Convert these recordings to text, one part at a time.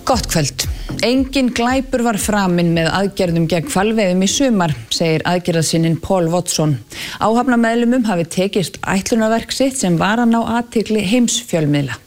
Gott kvöld. Engin glæpur var framinn með aðgerðum gegn hvalveiðum í sumar, segir aðgerðarsinninn Paul Watson. Áhafnarmeðlimum hafi tekist ætlunarverk sitt sem var að ná athygli heimsfjölmiðla.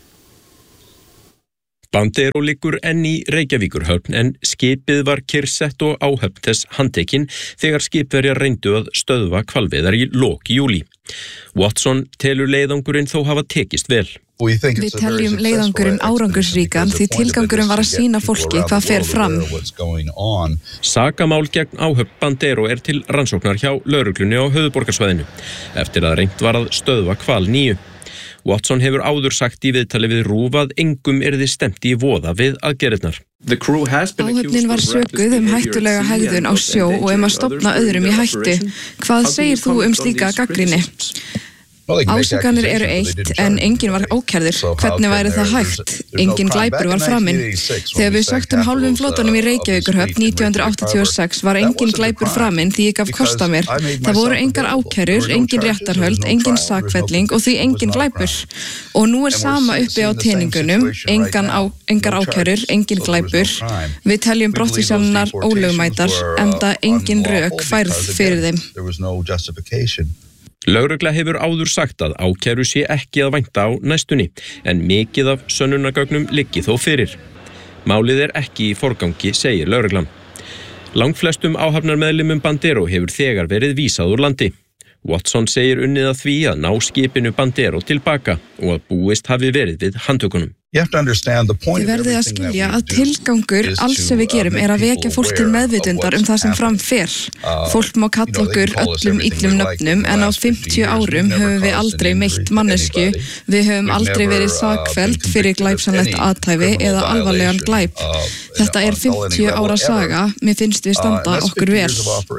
Bandero liggur enn í Reykjavíkurhöfn en skipið var kyrrsett og áhöfn þess handtekinn þegar skipverjar reyndu að stöðva hvalveiðar í lok júlí. Watson telur leiðangurinn þó hafa tekist vel. Við teljum leiðangurinn árangursríkan því tilgangurinn var að sýna fólki hvað fer fram. Sakamál gegn áhöfn Bandero til rannsóknar hjá lögreglunni á höfuðborgarsvæðinu eftir að reynt var að stöðva hval 9. Watson hefur áður sagt í viðtali við RÚV að engum yrði stefnt í voða við aðgerðirnar. Áhöfnin var sökuð hættulega hegðun á sjó og að stofna öðrum í hættu. Hvað segir þú slíka gagnrýni? Ásakanir eru eitt en enginn var ákærður. Hvernig væri það hægt? Enginn glæpur var framinn. Þegar við söktum hálfum flotanum í Reykjavíkurhöfn 1986 var enginn glæpur framinn því ég gaf kost á mér. Það voru engar ákærur, engin réttarhöld, engin sakfelling og því enginn glæpur. Og nú sama uppi á teningunum, engar ákærur, enginn glæpur. Við teljum brottvísanirnar ólögmætar enda engin rök færð fyrir þeim. Lögregla hefur áður sagt að ákæru sé ekki að vænta á næstunni, en mikið af sönnunargögnum liggi þó fyrir. Málið ekki í forgangi, segir lögreglan. Langflestum áhafnarmeðlimum Bandero hefur þegar verið vísað úr landi. Watson segir unnið að því að ná skipinu Bandero tilbaka og að búist hafi verið við handtökunum. Þið verðið að skilja að tilgangur alls sem við gerum að vekja fólk til meðvitundar það sem fram fer. Fólk má kalla okkur öllum illum nöfnum en á 50 árum höfum við aldrei meitt mannesku. Við höfum aldrei verið sakfelld fyrir glæpsamlegt athæfi eða alvarlegan glæp. Þetta 50 ára saga, mér finnst við standa okkur vel.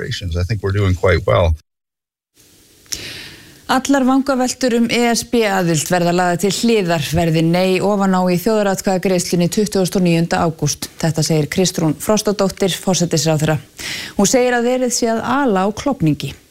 Allar vangaveltur ESB-aðild verða lagðar til hliðar verði nei ofan á í þjóðaratkvæðagreiðslunni 29. ágúst. Þetta segir Kristrún Frostadóttir, forsætisráðherra. Hún segir að verið sé að ala á klofningi.